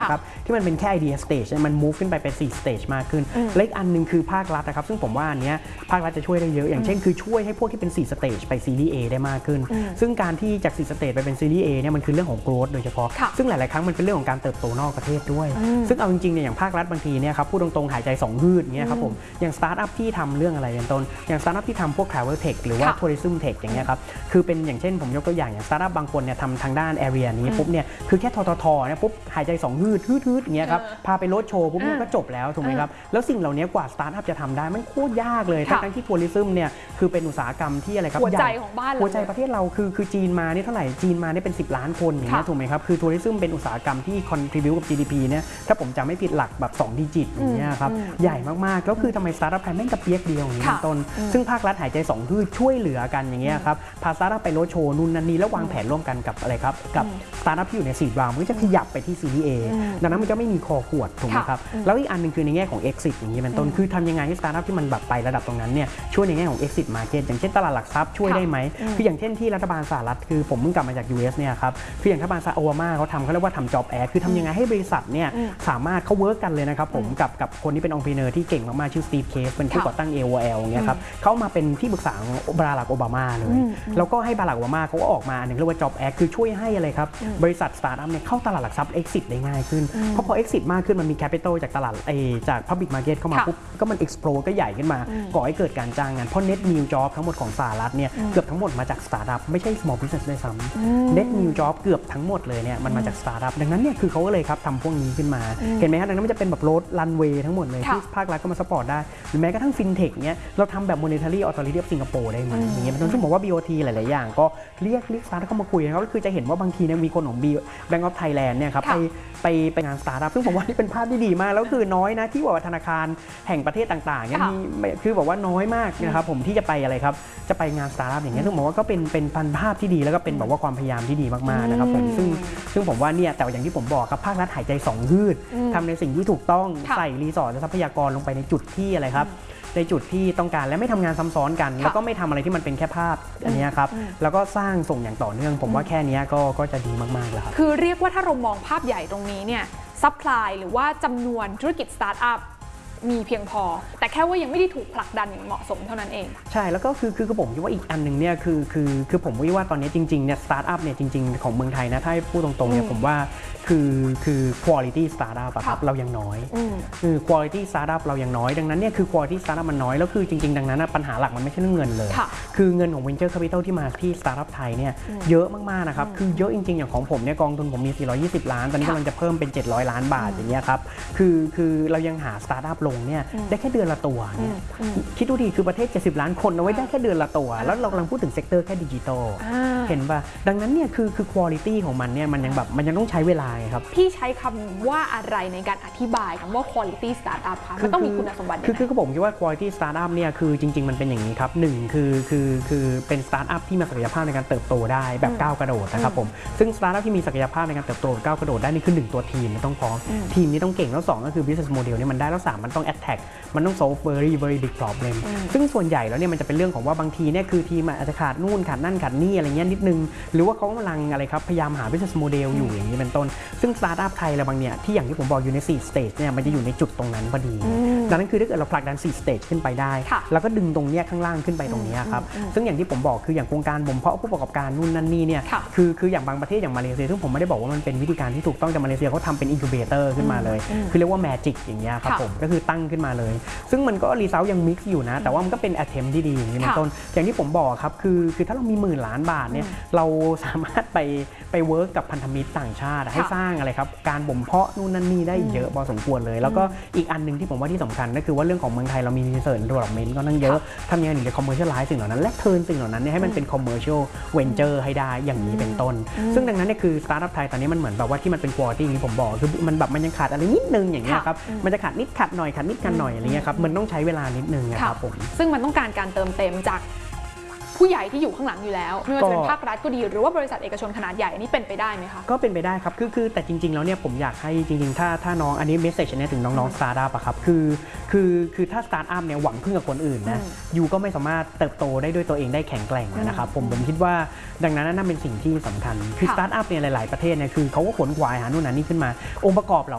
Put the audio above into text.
ครับที่มันเป็นแค่ idea stage มัน move ขึ้นไปเป็น4 stage มากขึ้นและอีกอันนึงคือภาครัฐนะครับซึ่งผมว่าอันเนี้ยภาครัฐจะช่วยได้เยอะอย่างเช่นคือช่วยให้พวกที่เป็น4 stage ไปซีรีส์ A ได้มากขึ้นซึ่งการที่จาก4 stage ไปเป็นซีรีส์ A เนี่ยมันคือเรื่องของ growth โดยเฉพาะซึ่งหลายๆครั้งมันเป็นเรื่องของการเติบโตนอกประเทศด้วยซึ่งเอาจริงๆเนี่ยอย่างภาครัฐบางทีเนี่ยครับพูดตรงๆหายใจ2ฮืดอย่างเงี้ยครับผมอย่าง startup ที่ทำเรื่องอะไรเป็นต้นอย่าง startup ที่ทำพวก travel tech หรือว่า tourism tech อย่างเงี้ยครับคือเป็นอย่างเช่นผมยกตัวอย่างstartup บางคนเนี่ยทำทางด้าน area นี้ปุ๊บเนี่ยคือแค่ททเนี่ยปุ๊บหายใจ2ฮืดอย่างเงี้ยครับพาไปรถโชว์ปุ๊บก็จบแล้วถูกไหมครับแล้วสิ่งเหล่านี้กว่าสตาร์ทอัพจะทำได้มันโคตรยากเลยทั้งที่ทัวริซึมเนี่ยคือเป็นอุตสาหกรรมที่อะไรครับหัวใจของบ้านหัวใจประเทศเราคือจีนมานี่เท่าไหร่จีนมานี่เป็น10 ล้านคนอย่างเงี้ยถูกไหมครับคือทัวริซึมเป็นอุตสาหกรรมที่ contribute กับ GDP เนี่ยถ้าผมจำไม่ผิดหลักแบบ2 ดิจิตอย่างเงี้ยครับใหญ่มากๆแล้วคือทำไมสตาร์ทอัพไทยแม่งกระเปียกเดียวอย่างนี้เป็นต้นซึ่งภาครัฐหายใจ2คือช่วยเหลือกันอย่างเงี้ยครับพาสตาร์ทอัพไปรถโชว์นู่นนั่นนี่แล้ววางแผนร่วมกันกับอะไรครับกับสตาร์ทอัพที่อยู่ในซีดราวมันก็จะขยับไปที่ซีรีส์ A ดังนั้นมันจะไม่มีคอขวดถูกไหมครับแล้วอีกอันนึงคือในแง่ของ exit อย่างนี้เป็นต้นคือทำยังไงให้สตาร์ทอัพที่มันแบบไประดับตรงนั้นเนี่ยช่วยในแง่ของ exit market อย่างเช่นตลาดหลักทรัพย์ช่วยได้ไหมคืออย่างเช่นที่รัฐบาลสหรัฐคือผมเพิ่งกลับมาจาก US เนี่ยครับคืออย่างรัฐบาลโอบามาเขาเรียกว่าทำ job act คือทำยังไงให้บริษัทเนี่ยสามารถเขาเวิร์กกันเลยนะครับผมกับคนที่เป็นองค์ประกอบที่เก่งมากๆชื่อสตีฟเคสเป็นผู้ก่อตั้ง AOL เงี้ยครับเขามาเป็นที่ปรึกษาของบารักโอบามาเลยแล้วก็ให้บารักโอบามาเขาก็ออกมาอันนึงเรียกว่า job act คือช่วยให้อะไรครับบริษัทสตาร์ทอัพเนี่ยเข้าตลาดหลักทรัพย์ exit ได้ง่ายขึ้นเพราะพอ exit มากขึ้นมันมี capital จากตลาดจาก public market เข้ามาปุ๊บก็มัน explode ก็ใหญ่ขึ้นมาก่อให้เกิดการจ้างงานเพราะ net new job ทั้งหมดของสหรัฐเนี่ยเกือบทั้งหมดมาจากสตาร์ทอัพไม่ใช่ small business ด้วยซ้ำ net new job เกือบทั้งหมดเลยเนี่ยมันมาจากสตาร์ทอัพดังนั้นเนี่ยคือเขาก็เลยครับทำพวกนี้ขึ้นมาเห็นไหมครับดังนั้นมันจะเป็นแบบรถรันเวย์ทั้งหมดเลยที่ภาครัฐก็มาสปอร์ตได้หรือแม้กระทั่ง fintech เนี่ยเราทำแบบ monetary authority of Singapore ได้ไหมอย่างเงี้ยเป็นต้นซึ่งบอกว่า BOT หลายๆอย่างก็เรียกสตาร์ทอัพเข้ามาคุยนะครับก็คือจะเห็นว่าบางทีเนี่ยมีคนของ Bank of Thailand เนี่ยครับไปงานสตาร์ทอัพซึ่งผมว่านี่เป็นภาพที่ดีมากแล้วคือน้อยนะที่ว่าธนาคารแห่งประเทศต่างๆเนี่ยมีคือบอกว่าน้อยมากนะครับผมที่จะไปอะไรครับจะไปงานสตาร์ทอัพอย่างเงี้ยซึ่งผมว่าก็เป็นภาพที่ดีแล้วก็เป็นแบบว่าความพยายามที่ดีมากๆนะครับผมซึ่งผมว่าเนี่ยแต่อย่างที่ผมบอกครับภาครัฐหายใจ2ฮืดทำในสิ่งที่ถูกต้องใส่รีสอร์ทและทรัพยากรลงไปในจุดที่อะไรครับในจุดที่ต้องการและไม่ทำงานซ้ำซ้อนกันแล้วก็ไม่ทำอะไรที่มันเป็นแค่ภาพอันนี้ครับแล้วก็สร้างส่งอย่างต่อเนื่องผมว่าแค่นี้ก็จะดีมากๆแล้วครับคือเรียกว่าถ้าเรามองภาพใหญ่ตรงนี้เนี่ยซัพพลายหรือว่าจำนวนธุรกิจสตาร์ทอัพมีเพียงพอแต่แค่ว่ายังไม่ได้ถูกผลักดันอย่างเหมาะสมเท่านั้นเองใช่แล้วก็คือผมคิดว่าอีกอันหนึ่งเนี่ยคือผมว่าตอนนี้จริงๆเนี่ยสตาร์ทอัพเนี่ยจริงๆของเมืองไทยนะถ้าให้พูดตรงๆเนี่ยผมว่าคือ quality startup ครับเรายังน้อยquality startup เรายังน้อยดังนั้นเนี่ยคือ quality startup มันน้อยแล้วคือจริงๆดังนั้นปัญหาหลักมันไม่ใช่เรื่องเงินเลยคือเงินของ venture capital ที่มาที่ startup ไทยเนี่ยเยอะมากๆนะครับคือเยอะจริงๆอย่างของผมเนี่ยกองทุนผมมี420 ล้านตอนนี้กำลังจะเพิ่มเป็น700 ล้านบาทอย่างเงี้ยครับคือเรายังหา startup ลงเนี่ยได้แค่เดือนละตัวเนี่ยคิดดูดิคือประเทศ70 ล้านคนเอาไว้ได้แค่เดือนละตัวแล้วเรากำลังพูดถึงเซกเตอร์แค่ดิจิทัลเห็นป่ะดังนั้นเนี่ยคือ quality ของมันเนี่ยมันยังต้องใช้เวลาครับพี่ใช้คำว่าอะไรในการอธิบายคำว่า quality startup คะมันต้องมีคุณสมบัติคือผมคิดว่า quality startup เนี่ยคือจริงๆมันเป็นอย่างนี้ครับหนึ่งคือเป็น startup ที่มีศักยภาพในการเติบโตได้แบบก้าวกระโดดนะครับผมซึ่ง startup ที่มีศักยภาพในการเติบโตก้าวกระโดดได้นี่คือ1ตัวทีมมันต้องพร้อมทีมนี้ต้องเก่งแล้ว2ก็คือ business model เนี่ยมันได้แล้ว3มันต้อง attack มันต้อง solve very big problem ซึ่งส่วนใหญ่แล้วเนี่ยมันจะเป็นเรื่องของว่าบางทีเนี่ยคือทีมอาจจะขาดนู่นขาดนั่นขาดนี่อะไรเงี้ยนิดนึงหรือว่าเขากำลังอะไรครับพยายามหา business model อยู่อย่างนี้เป็นต้นซึ่ง startup ไทยอะไรบางเนี่ยที่อย่างที่ผมบอกอยู่ใน4 stage เนี่ยมันจะอยู่ในจุดตรงนั้นพอดีดังนั้นคือถ้าเกิดเราผลักดัน4 stage ขึ้นไปได้แล้วก็ดึงตรงเนี้ยข้างล่างขึ้นไปตรงนี้ครับซึ่งอย่างที่ผมบอกคืออย่างโครงการบ่มเพาะผู้ประกอบการนู่นนั่นนี่เนี่ยคืออย่างบางประเทศอย่างมาเลเซียซึ่งผมไม่ได้บอกว่ามันเป็นวิธีการที่ถูกต้องแต่มาเลเซียเขาทำเป็น incubator ขึ้นมาเลยคือเรียกว่า magic อย่างเงี้ยครับผมก็คือตั้งขึ้นมาเลยซึ่งมันก็รีเซลยังมิกซ์อยู่นะแต่ว่ามันก็เป็น attempt ที่ดีอย่างนี้เป็นต้นอย่างที่ผมบอกครับคือถ้าเรามี10,000 ล้านบาทเนี่ยเราสามารถไปเวิร์กกับพันธมิตรต่างชาติให้สร้างอะไรครับการบ่มเพาะนู่นนั่นนี่ได้เยอะพอสมควรเลยแล้วก็อีกอันนึงที่ผมว่าที่สำคัญก็คือว่าเรื่องของเมืองไทยเรามี research development ก็นั่งเยอะทำยังไงถึงจะ commercialize สิ่งเหล่านั้นและเทิร์นสิ่งเหล่านั้นให้มันเป็น commercial venture ให้ได้อย่างนี้เป็นต้นซึ่งดังนั้นเนี่ยคือ startup ไทยตอนนี้มันเหมือนแบบว่าที่มันเป็น quality อย่างที่ผมบอกคือมันยังขาดอะไรนิดนึงอย่างเงี้ยครับมันจะขาดนิดขาดหน่อยขาดนิดขาดหน่อยอะไรเงี้ยครับมันต้องใช้เวลานิดนึงนะครับผมซึ่งมันต้องการการเติมเต็มจากผู้ใหญ่ที่อยู่ข้างหลังอยู่แล้วไม่ว่าจะเป็นภาครัฐก็ดีหรือว่าบริษัทเอกชนขนาดใหญ่อันนี้เป็นไปได้ไหมคะก็เป็นไปได้ครับคือแต่จริงๆแล้วเนี่ยผมอยากให้จริงๆถ้าน้องอันนี้เมสเซจเนี่ยถึงน้องๆสตาร์ทอัพอะครับคือถ้าสตาร์ทอัพเนี่ยหวังพึ่งกับคนอื่นนะยูก็ไม่สามารถเติบโตได้ด้วยตัวเองได้แข็งแกร่งนะครับผมคิดว่าดังนั้นนั่นเป็นสิ่งที่สำคัญคือสตาร์ทอัพเนี่ยหลายๆประเทศเนี่ยคือเขาก็ขวนขวายหานู่นหานี่ขึ้นมาองค์ประกอบเหล่า